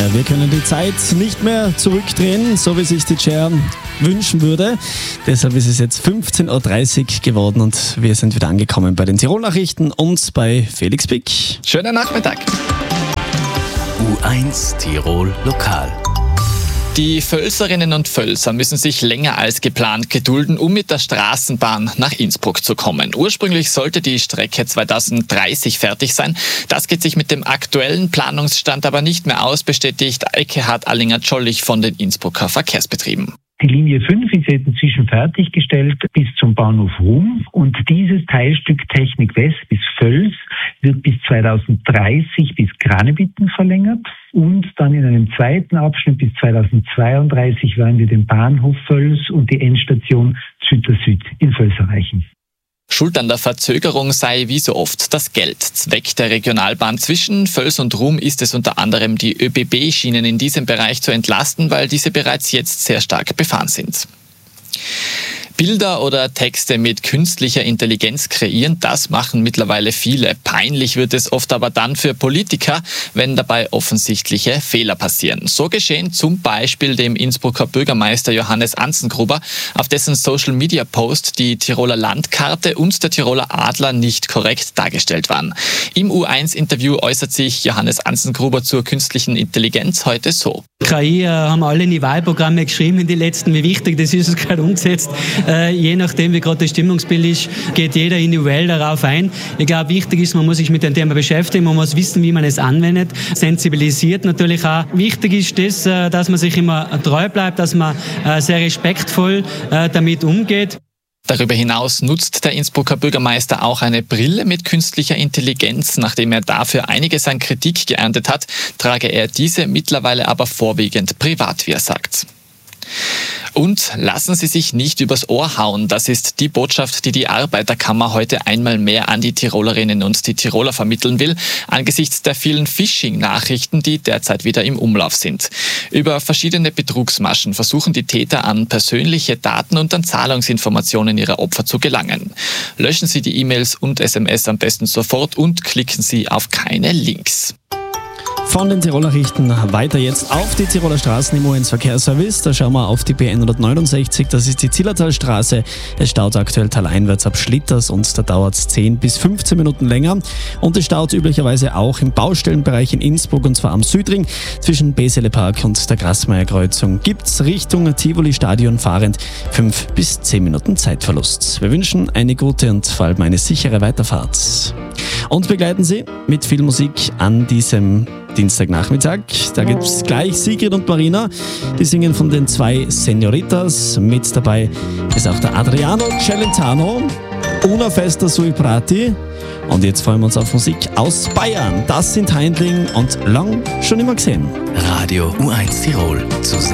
Wir können die Zeit nicht mehr zurückdrehen, so wie sich die Chair wünschen würde. Deshalb ist es jetzt 15.30 Uhr geworden und wir sind wieder angekommen bei den Tirol-Nachrichten und bei Felix Pick. Schönen Nachmittag. U1 Tirol Lokal. Die Völserinnen und Völser müssen sich länger als geplant gedulden, um mit der Straßenbahn nach Innsbruck zu kommen. Ursprünglich sollte die Strecke 2030 fertig sein. Das geht sich mit dem aktuellen Planungsstand aber nicht mehr aus, bestätigt Ekkehard Allinger-Czollich von den Innsbrucker Verkehrsbetrieben. Die Linie 5 ist jetzt inzwischen fertiggestellt bis zum Bahnhof Rum und dieses Teilstück Technik West bis Völs wird bis 2030 bis Granebitten verlängert und dann in einem zweiten Abschnitt bis 2032 werden wir den Bahnhof Völs und die Endstation Zütersüd in Völs erreichen. Schuld an der Verzögerung sei wie so oft das Geld. Zweck der Regionalbahn zwischen Völs und Rum ist es unter anderem, die ÖBB-Schienen in diesem Bereich zu entlasten, weil diese bereits jetzt sehr stark befahren sind. Bilder oder Texte mit künstlicher Intelligenz kreieren, das machen mittlerweile viele. Peinlich wird es oft aber dann für Politiker, wenn dabei offensichtliche Fehler passieren. So geschehen zum Beispiel dem Innsbrucker Bürgermeister Johannes Anzengruber, auf dessen Social-Media-Post die Tiroler Landkarte und der Tiroler Adler nicht korrekt dargestellt waren. Im U1-Interview äußert sich Johannes Anzengruber zur künstlichen Intelligenz heute so. KI haben alle in die Wahlprogramme geschrieben in die letzten, wie wichtig das ist gerade umgesetzt. Je nachdem, wie gerade das Stimmungsbild ist, geht jeder individuell darauf ein. Ich glaube, wichtig ist, man muss sich mit dem Thema beschäftigen, man muss wissen, wie man es anwendet, sensibilisiert natürlich auch. Wichtig ist das, dass man sich immer treu bleibt, dass man sehr respektvoll damit umgeht. Darüber hinaus nutzt der Innsbrucker Bürgermeister auch eine Brille mit künstlicher Intelligenz. Nachdem er dafür einiges an Kritik geerntet hat, trage er diese mittlerweile aber vorwiegend privat, wie er sagt. Und lassen Sie sich nicht übers Ohr hauen. Das ist die Botschaft, die die Arbeiterkammer heute einmal mehr an die Tirolerinnen und die Tiroler vermitteln will, angesichts der vielen Phishing-Nachrichten, die derzeit wieder im Umlauf sind. Über verschiedene Betrugsmaschen versuchen die Täter an persönliche Daten und an Zahlungsinformationen ihrer Opfer zu gelangen. Löschen Sie die E-Mails und SMS am besten sofort und klicken Sie auf keine Links. Von den Tiroler Nachrichten weiter jetzt auf die Tiroler Straßen im U1 Verkehrsservice. Da schauen wir auf die BN 169, das ist die Zillertalstraße. Es staut aktuell taleinwärts ab Schlitters und da dauert es 10 bis 15 Minuten länger. Und es staut üblicherweise auch im Baustellenbereich in Innsbruck und zwar am Südring. Zwischen Besele Park und der Grasmeier Kreuzung gibt es Richtung Tivoli Stadion fahrend 5 bis 10 Minuten Zeitverlust. Wir wünschen eine gute und vor allem eine sichere Weiterfahrt. Und begleiten Sie mit viel Musik an diesem Dienstagnachmittag. Da gibt es gleich Sigrid und Marina. Die singen von den 2 Senoritas. Mit dabei ist auch der Adriano Celentano, Una Festa sui Prati. Und jetzt freuen wir uns auf Musik aus Bayern. Das sind Heindling und lang schon immer gesehen. Radio U1 Tirol zusammen.